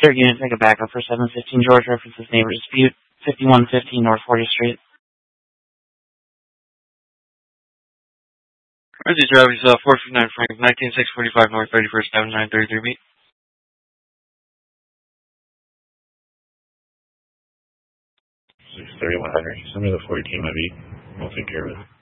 Third unit, take a backup for 715 George, references neighbor dispute, 5115 North 40th Street. Rosie Drivers, 459 Frank, 19645 North 31st Avenue, 933 beat. 631 Henry. Send me the 40 team IV. We'll take care of it.